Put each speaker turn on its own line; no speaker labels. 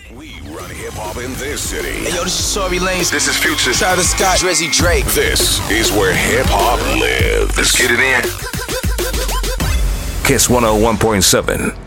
We run hip-hop in this city.
Hey, yo, this is Tory Lanez.
This is Future.
Travis Scott. Drizzy Drake.
This is where hip-hop lives.
Let's get it in.
Kiss 101.7.